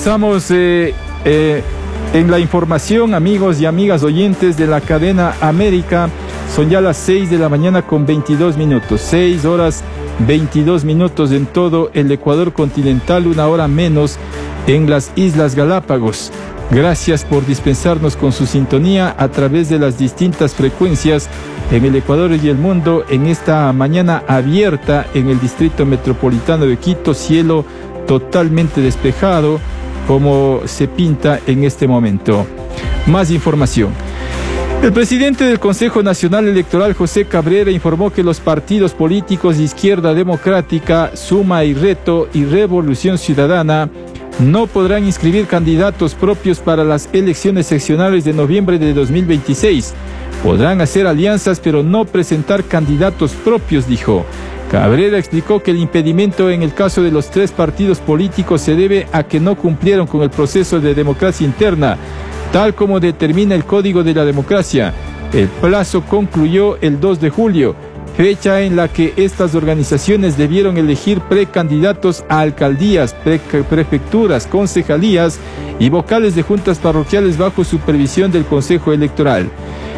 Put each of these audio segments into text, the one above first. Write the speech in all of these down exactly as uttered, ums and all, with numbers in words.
avanzamos eh, eh, en la información, amigos y amigas oyentes de la cadena América. Son ya las seis de la mañana con veintidós minutos, seis horas veintidós minutos en todo el Ecuador continental, una hora menos en las Islas Galápagos. Gracias por dispensarnos con su sintonía a través de las distintas frecuencias en el Ecuador y el mundo en esta mañana abierta en el Distrito Metropolitano de Quito, cielo totalmente despejado como se pinta en este momento. Más información. El presidente del Consejo Nacional Electoral, José Cabrera, informó que los partidos políticos de Izquierda Democrática, Suma y Reto y Revolución Ciudadana no podrán inscribir candidatos propios para las elecciones seccionales de noviembre de dos mil veintiséis. Podrán hacer alianzas, pero no presentar candidatos propios, dijo. Cabrera explicó que el impedimento en el caso de los tres partidos políticos se debe a que no cumplieron con el proceso de democracia interna, tal como determina el Código de la Democracia. El plazo concluyó el dos de julio, fecha en la que estas organizaciones debieron elegir precandidatos a alcaldías, pre prefecturas, concejalías y vocales de juntas parroquiales bajo supervisión del Consejo Electoral.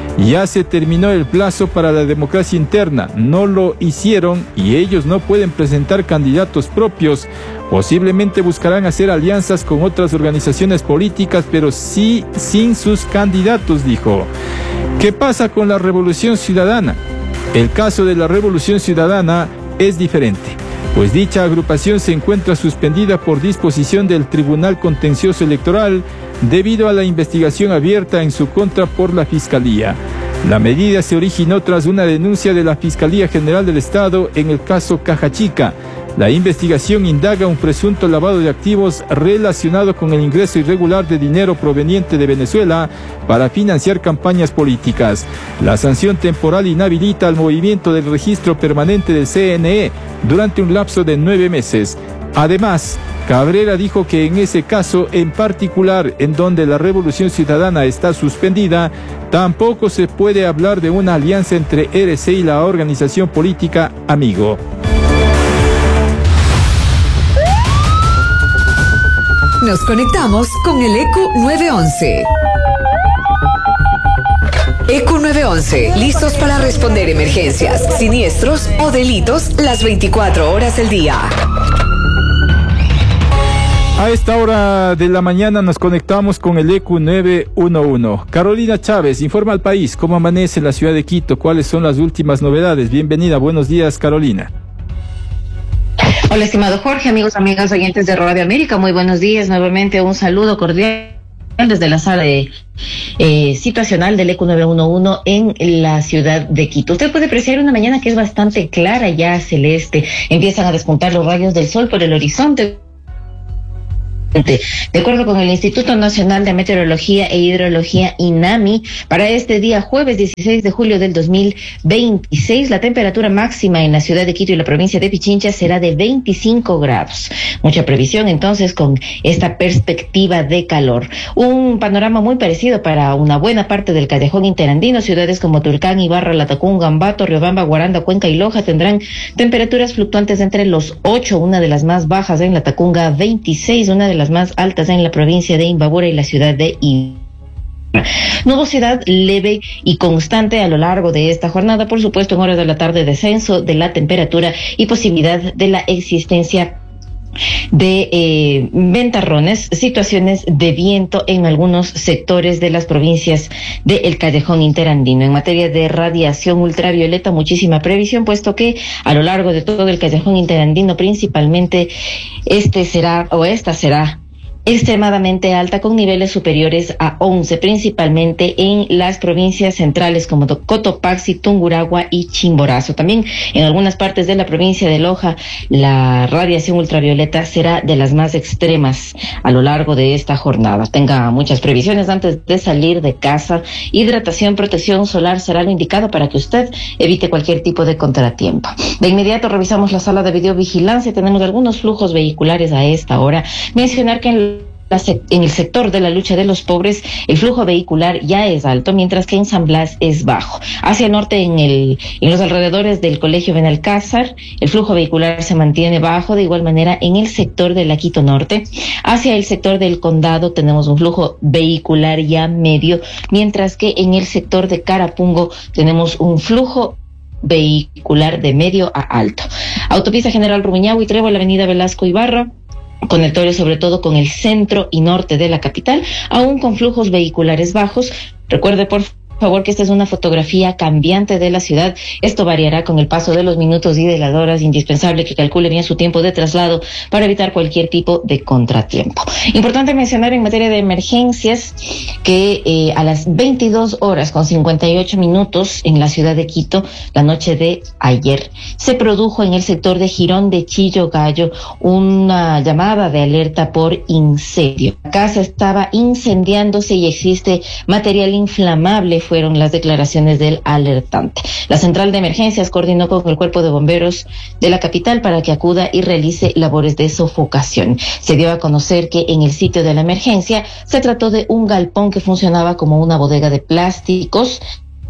Ya se terminó el plazo para la democracia interna, no lo hicieron y ellos no pueden presentar candidatos propios. Posiblemente buscarán hacer alianzas con otras organizaciones políticas, pero sí sin sus candidatos, dijo. ¿Qué pasa con la Revolución Ciudadana? El caso de la Revolución Ciudadana es diferente, pues dicha agrupación se encuentra suspendida por disposición del Tribunal Contencioso Electoral debido a la investigación abierta en su contra por la Fiscalía. La medida se originó tras una denuncia de la Fiscalía General del Estado en el caso Caja Chica. La investigación indaga un presunto lavado de activos relacionado con el ingreso irregular de dinero proveniente de Venezuela para financiar campañas políticas. La sanción temporal inhabilita al movimiento del registro permanente del C N E durante un lapso de nueve meses. Además, Cabrera dijo que en ese caso en particular, en donde la Revolución Ciudadana está suspendida, tampoco se puede hablar de una alianza entre R C y la organización política Amigo. Nos conectamos con el E Q nueve once. E Q nueve once, listos para responder emergencias, siniestros o delitos las veinticuatro horas del día. A esta hora de la mañana nos conectamos con el E Q nueve once. Carolina Chávez informa al país cómo amanece en la ciudad de Quito, cuáles son las últimas novedades. Bienvenida, buenos días, Carolina. Hola, estimado Jorge, amigos, amigas, oyentes de Radio América, muy buenos días. Nuevamente un saludo cordial desde la sala de eh, situacional del E Q nueve once en la ciudad de Quito. Usted puede apreciar una mañana que es bastante clara, ya celeste. Empiezan a despuntar los rayos del sol por el horizonte. De acuerdo con el Instituto Nacional de Meteorología e Hidrología, INAMI, para este día jueves dieciséis de julio del dos mil veintiséis, la temperatura máxima en la ciudad de Quito y la provincia de Pichincha será de veinticinco grados. Mucha previsión entonces con esta perspectiva de calor. Un panorama muy parecido para una buena parte del Callejón Interandino. Ciudades como Tulcán, Ibarra, Latacunga, Ambato, Riobamba, Guaranda, Cuenca y Loja tendrán temperaturas fluctuantes entre los ocho, una de las más bajas en Latacunga, veintiséis, una de las más altas en la provincia de Imbabura y la ciudad de Ibarra. Nubosidad leve y constante a lo largo de esta jornada, por supuesto en horas de la tarde descenso de la temperatura y posibilidad de la existencia de eh, ventarrones, situaciones de viento en algunos sectores de las provincias del Callejón Interandino. En materia de radiación ultravioleta, muchísima previsión, puesto que a lo largo de todo el Callejón Interandino, principalmente este será o esta será extremadamente alta, con niveles superiores a once, principalmente en las provincias centrales como Cotopaxi, Tungurahua y Chimborazo. También en algunas partes de la provincia de Loja, la radiación ultravioleta será de las más extremas a lo largo de esta jornada. Tenga muchas previsiones antes de salir de casa. Hidratación, protección solar será lo indicado para que usted evite cualquier tipo de contratiempo. De inmediato revisamos la sala de videovigilancia. Tenemos algunos flujos vehiculares a esta hora. Mencionar que en en el sector de la lucha de los pobres, el flujo vehicular ya es alto, mientras que en San Blas es bajo. Hacia el norte, en el en los alrededores del Colegio Benalcázar, el flujo vehicular se mantiene bajo. De igual manera, en el sector de la Quito Norte, hacia el sector del Condado, tenemos un flujo vehicular ya medio, mientras que en el sector de Carapungo tenemos un flujo vehicular de medio a alto. Autopista General Rumiñahui, Trébol, Avenida Velasco Ibarra, conectores sobre todo con el centro y norte de la capital, aún con flujos vehiculares bajos. Recuerde, por favor, que esta es una fotografía cambiante de la ciudad. Esto variará con el paso de los minutos y de las horas. Indispensable que calcule bien su tiempo de traslado para evitar cualquier tipo de contratiempo. Importante mencionar en materia de emergencias que eh, a las veintidós horas con cincuenta y ocho minutos en la ciudad de Quito, la noche de ayer, se produjo en el sector de Girón de Chillo Gallo una llamada de alerta por incendio. La casa estaba incendiándose y existe material inflamable, fueron las declaraciones del alertante. La central de emergencias coordinó con el cuerpo de bomberos de la capital para que acuda y realice labores de sofocación. Se dio a conocer que en el sitio de la emergencia se trató de un galpón que funcionaba como una bodega de plásticos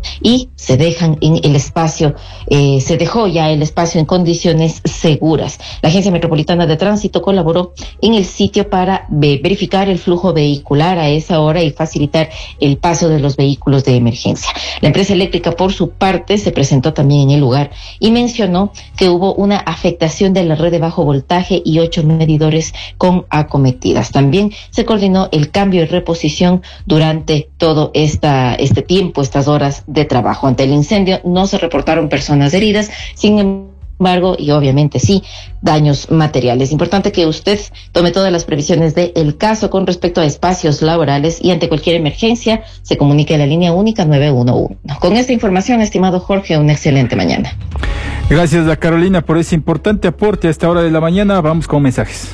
y se dejan en el espacio, eh, se dejó ya el espacio en condiciones seguras. La Agencia Metropolitana de Tránsito colaboró en el sitio para ve- verificar el flujo vehicular a esa hora y facilitar el paso de los vehículos de emergencia. La empresa eléctrica, por su parte, se presentó también en el lugar y mencionó que hubo una afectación de la red de bajo voltaje y ocho medidores con acometidas. También se coordinó el cambio y reposición durante todo esta, este tiempo, estas horas de trabajo. Ante el incendio no se reportaron personas heridas, sin embargo, y obviamente sí, daños materiales. Importante que usted tome todas las previsiones del caso con respecto a espacios laborales y ante cualquier emergencia se comunique a la línea única nueve uno uno. Con esta información, estimado Jorge, una excelente mañana. Gracias a Carolina por ese importante aporte a esta hora de la mañana. Vamos con mensajes.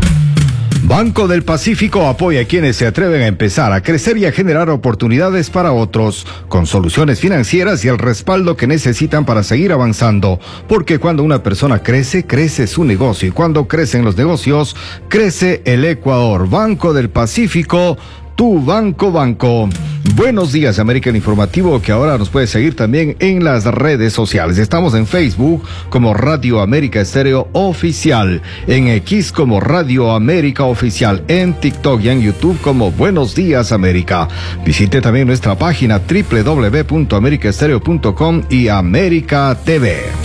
Banco del Pacífico apoya a quienes se atreven a empezar a crecer y a generar oportunidades para otros, con soluciones financieras y el respaldo que necesitan para seguir avanzando, porque cuando una persona crece, crece su negocio, y cuando crecen los negocios, crece el Ecuador. Banco del Pacífico, tu banco banco. Buenos días, América, el informativo que ahora nos puede seguir también en las redes sociales. Estamos en Facebook como Radio América Estéreo Oficial, en X como Radio América Oficial, en TikTok y en YouTube como Buenos Días América. Visite también nuestra página doble u doble u doble u punto america estéreo punto com y América T V.